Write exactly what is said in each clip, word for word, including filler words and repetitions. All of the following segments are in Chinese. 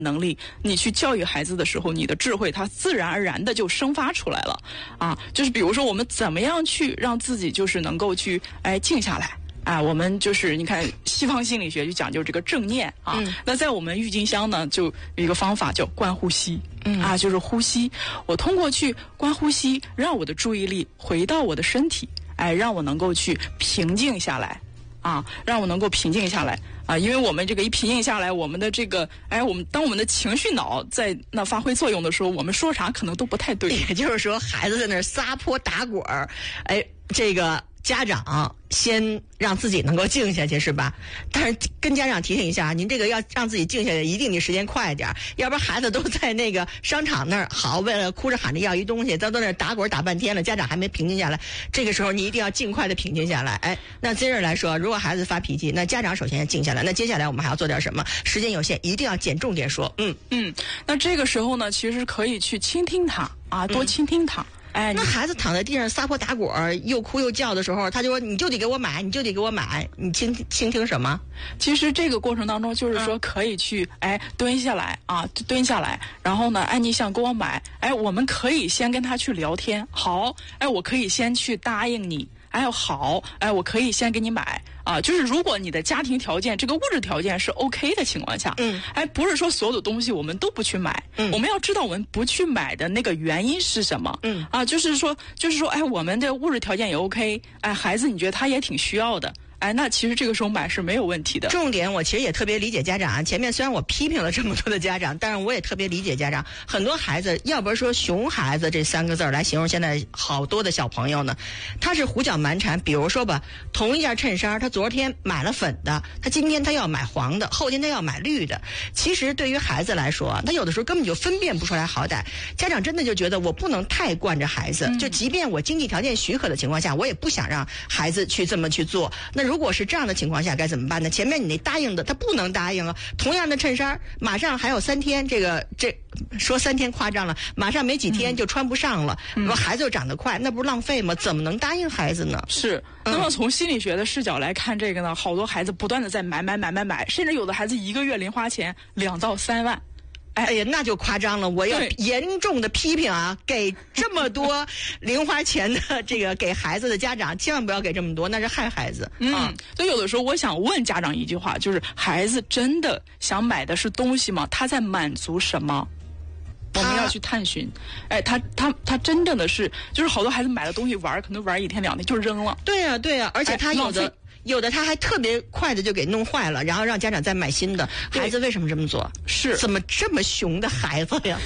能力，你去教育孩子的时候，你的智慧它自然而然的就生发出来了啊。就是比如说我们怎么样去让自己就是能够去哎静下来啊，我们就是你看西方心理学就讲究这个正念啊、嗯、那在我们郁金香呢就有一个方法叫观呼吸、嗯、啊，就是呼吸，我通过去观呼吸让我的注意力回到我的身体，哎，让我能够去平静下来啊，让我能够平静下来啊，因为我们这个一平静下来，我们的这个哎，我们当我们的情绪脑在那发挥作用的时候，我们说啥可能都不太对。 也就是说，孩子在那儿撒泼打滚儿，哎，这个家长先让自己能够静下去，是吧？但是跟家长提醒一下，您这个要让自己静下来，一定你时间快一点，要不然孩子都在那个商场那儿，好，为了哭着喊着要一东西，都在那儿打滚打半天了，家长还没平静下来。这个时候你一定要尽快的平静下来。哎，那今日来说，如果孩子发脾气，那家长首先要静下来。那接下来我们还要做点什么？时间有限，一定要捡重点说。嗯嗯，那这个时候呢，其实可以去倾听他啊，多倾听他。嗯哎， 那孩子躺在地上撒泼打滚又哭又叫的时候，他就说你就得给我买，你就得给我买，你倾倾听什么？ 其实这个过程当中就是说可以去、嗯、哎蹲下来啊，蹲下来，然后呢，哎你想给我买，哎我们可以先跟他去聊天，好，哎我可以先去答应你。哎好，哎我可以先给你买啊，就是如果你的家庭条件这个物质条件是 OK 的情况下，嗯，哎不是说所有的东西我们都不去买，嗯，我们要知道我们不去买的那个原因是什么，嗯啊，就是说就是说哎我们的物质条件也 OK， 哎孩子你觉得他也挺需要的。哎，那其实这个时候买是没有问题的。 重点，我其实也特别理解家长啊。前面虽然我批评了这么多的家长，但是我也特别理解家长。很多孩子，要不是说熊孩子这三个字来形容现在好多的小朋友呢，他是胡搅蛮缠。比如说吧，同一件衬衫，他昨天买了粉的，他今天他要买黄的，后天他要买绿的。其实对于孩子来说，他有的时候根本就分辨不出来好歹。家长真的就觉得我不能太惯着孩子，嗯、就即便我经济条件许可的情况下，我也不想让孩子去这么去做。那如果是这样的情况下该怎么办呢？前面你那答应的他不能答应啊，同样的衬衫马上还有三天，这个这说三天夸张了，马上没几天就穿不上了，嗯、孩子又长得快，那不是浪费吗？怎么能答应孩子呢？ 是，那么从心理学的视角来看这个呢，好多孩子不断的在买买买买买，甚至有的孩子一个月零花钱两到三万。 哎呀，那就夸张了！我要严重的批评啊！给这么多零花钱的这个给孩子的家长，千万不要给这么多，那是害孩子。 嗯， 啊、 所以有的时候我想问家长一句话，就是孩子真的想买的是东西吗？他在满足什么？我们要去探寻。哎，他他他真正的是，就是好多孩子买的东西玩，可能玩一天两天就扔了。 对呀、啊、对呀、啊，而且他有的。哎有的他还特别快的就给弄坏了，然后让家长再买新的。孩子为什么这么做？ 是怎么这么熊的孩子呀？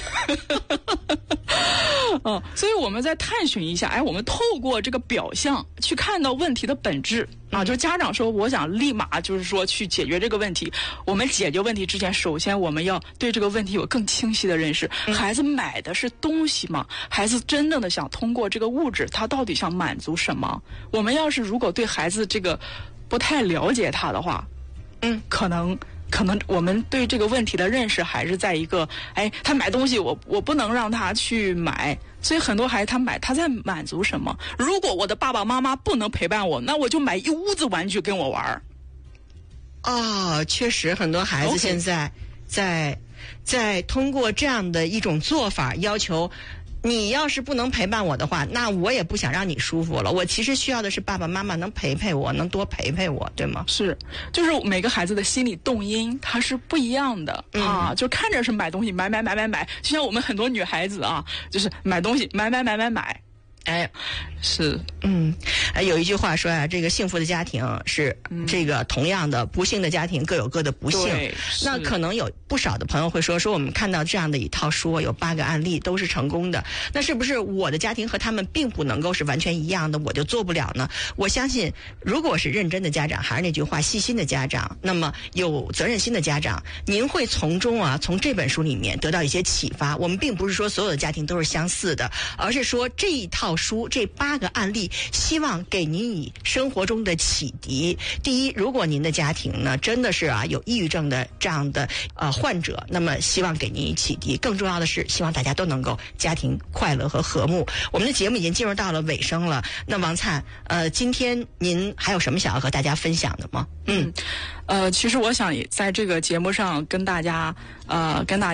嗯，所以我们在探寻一下，哎，我们透过这个表象去看到问题的本质啊。就是家长说，我想立马就是说去解决这个问题。我们解决问题之前，首先我们要对这个问题有更清晰的认识。嗯、孩子买的是东西吗？孩子真正的想通过这个物质，他到底想满足什么？我们要是如果对孩子这个不太了解他的话，嗯，可能可能我们对这个问题的认识还是在一个，哎，他买东西我我不能让他去买，所以很多孩子他买他在满足什么？如果我的爸爸妈妈不能陪伴我，那我就买一屋子玩具跟我玩。 哦，确实很多孩子现在在在通过这样的一种做法要求。你要是不能陪伴我的话，那我也不想让你舒服了。我其实需要的是爸爸妈妈能陪陪我，能多陪陪我，对吗？ 是，就是每个孩子的心理动因它是不一样的、嗯、啊。就看着是买东西，买买买买买，就像我们很多女孩子啊，就是买东西买买买买买。哎，是， 嗯，有一句话说啊，这个幸福的家庭是这个同样的，不幸的家庭各有各的不幸。那可能有不少的朋友会说，说我们看到这样的一套书，有八个案例都是成功的，那是不是我的家庭和他们并不能够是完全一样的，我就做不了呢？我相信，如果是认真的家长，还是那句话，细心的家长，那么有责任心的家长，您会从中啊，从这本书里面得到一些启发。我们并不是说所有的家庭都是相似的，而是说这一套书这八个案例，希望给您以生活中的启迪。第一，如果您的家庭呢真的是啊有抑郁症的这样的呃患者，那么希望给您以启迪。更重要的是，希望大家都能够家庭快乐和和睦。我们的节目已经进入到了尾声了，那王灿，呃，今天您还有什么想要和大家分享的吗？ 嗯，呃，其实我想也在这个节目上跟大家，呃，跟大家。